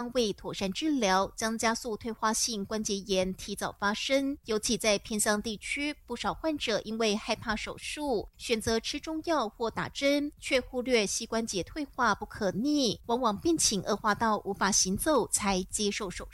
未妥善治疗，将加速退化性关节炎提早发生。尤其在偏乡地区，不少患者因为害怕手术，选择吃中药或打针，却忽略膝关节退化不可逆，往往病情恶化到无法行走才接受手